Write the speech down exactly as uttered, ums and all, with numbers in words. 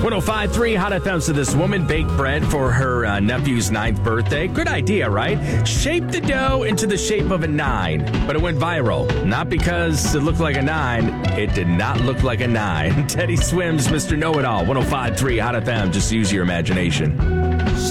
oh five point three Hot F M. So this woman baked bread for her uh, nephew's ninth birthday. Good idea, right? Shaped the dough into the shape of a nine, but it went viral. Not because it looked like a nine. It did not look like a nine. Teddy Swims, Mister Know-It-All, one oh five point three Hot F M. Just use your imagination.